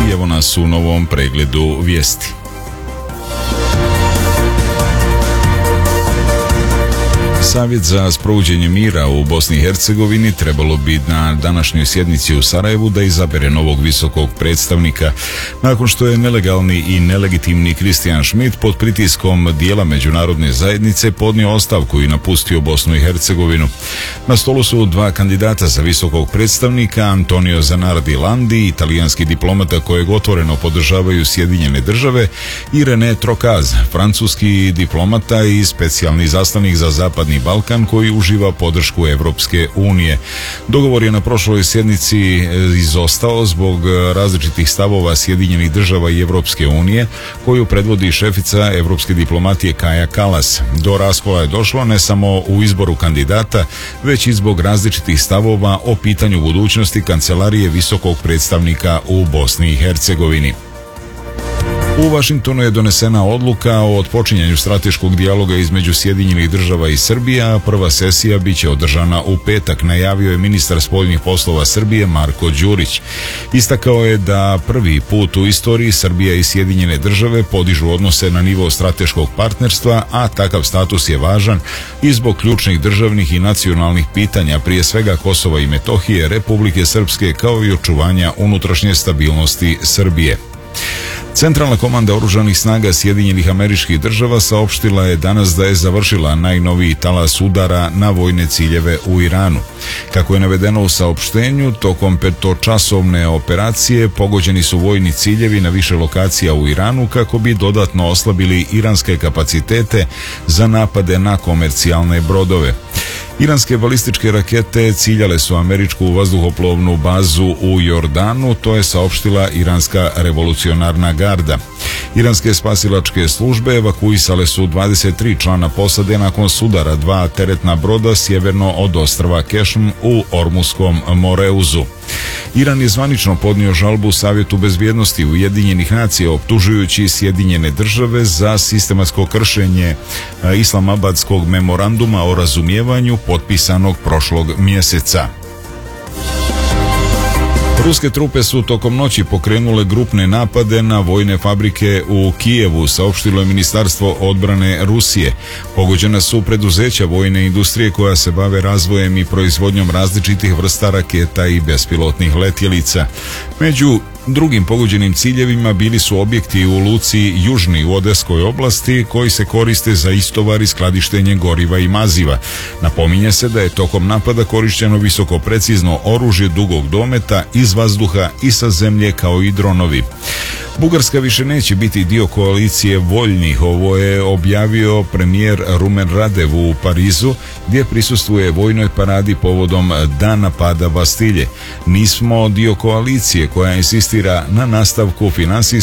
i evo nas u novom pregledu vijesti. Savjet za sprovođenje mira u Bosni i Hercegovini trebalo bi na današnjoj sjednici u Sarajevu da izabere novog visokog predstavnika nakon što je nelegalni i nelegitimni Kristijan Schmidt pod pritiskom dijela međunarodne zajednice podnio ostavku i napustio Bosnu i Hercegovinu. Na stolu su dva kandidata za visokog predstavnika, Antonio Zanardi Landi, italijanski diplomata kojeg otvoreno podržavaju Sjedinjene države, i René Trocaz, francuski diplomata i specijalni izaslanik za Zapadni Balkan koji uživa podršku Evropske unije. Dogovor je na prošloj sjednici izostao zbog različitih stavova Sjedinjenih država i Evropske unije koju predvodi šefica evropske diplomatije Kaja Kallas. Do raskola je došlo ne samo u izboru kandidata, već i zbog različitih stavova o pitanju budućnosti kancelarije visokog predstavnika u Bosni i Hercegovini. U Vašingtonu je donesena odluka o otpočinjanju strateškog dijaloga između Sjedinjenih država i Srbije, a prva sesija biće održana u petak, najavio je ministar spoljnih poslova Srbije Marko Đurić. Istakao je da prvi put u istoriji Srbija i Sjedinjene države podižu odnose na nivo strateškog partnerstva, a takav status je važan i zbog ključnih državnih i nacionalnih pitanja, prije svega Kosova i Metohije, Republike Srpske, kao i očuvanja unutrašnje stabilnosti Srbije. Centralna komanda oružanih snaga Sjedinjenih Američkih Država saopštila je danas da je završila najnoviji talas udara na vojne ciljeve u Iranu. Kako je navedeno u saopštenju, tokom petočasovne operacije pogođeni su vojni ciljevi na više lokacija u Iranu kako bi dodatno oslabili iranske kapacitete za napade na komercijalne brodove. Iranske balističke rakete ciljale su američku vazduhoplovnu bazu u Jordanu, to je saopštila Iranska revolucionarna garda. Iranske spasilačke službe evakuisale su 23 člana posade nakon sudara dva teretna broda sjeverno od ostrva Kešm u Ormuskom Moreuzu. Iran je zvanično podnio žalbu Savjetu bezbjednosti Ujedinjenih nacija optužujući Sjedinjene države za sistematsko kršenje Islamabadskog memoranduma o razumijevanju potpisanog prošlog mjeseca. Ruske trupe su tokom noći pokrenule grupne napade na vojne fabrike u Kijevu, saopštilo je Ministarstvo odbrane Rusije. Pogođena su preduzeća vojne industrije koja se bave razvojem i proizvodnjom različitih vrsta raketa i bespilotnih letjelica. Među drugim pogođenim ciljevima bili su objekti u luci Južni u Odeskoj oblasti koji se koriste za istovar i skladištenje goriva i maziva. Napominje se da je tokom napada korišteno visoko precizno oružje dugog dometa iz vazduha i sa zemlje kao i dronovi. Bugarska više neće biti dio koalicije voljnih, ovo je objavio premijer Rumen Radev u Parizu gdje prisustvuje vojnoj paradi povodom Dana pada Bastilje. Nismo dio koalicije koja insistira na nastavku finansijske